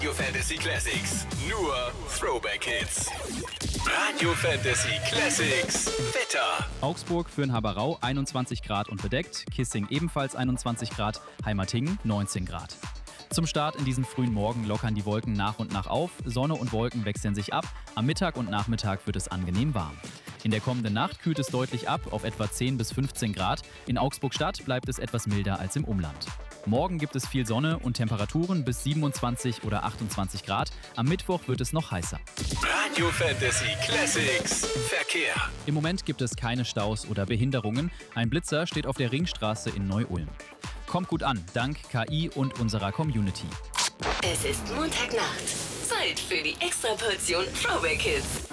Radio Fantasy Classics. Nur Throwback Hits. Radio Fantasy Classics. Wetter. Augsburg für den Haberau 21 Grad und bedeckt. Kissing ebenfalls 21 Grad. Heimatingen 19 Grad. Zum Start in diesen frühen Morgen lockern die Wolken nach und nach auf. Sonne und Wolken wechseln sich ab. Am Mittag und Nachmittag wird es angenehm warm. In der kommenden Nacht kühlt es deutlich ab auf etwa 10 bis 15 Grad. In Augsburg-Stadt bleibt es etwas milder als im Umland. Morgen gibt es viel Sonne und Temperaturen bis 27 oder 28 Grad. Am Mittwoch wird es noch heißer. Radio Fantasy Classics. Verkehr. Im Moment gibt es keine Staus oder Behinderungen. Ein Blitzer steht auf der Ringstraße in Neu-Ulm. Kommt gut an, dank KI und unserer Community. Es ist Montagnacht. Zeit für die Extraportion Throwback Hits.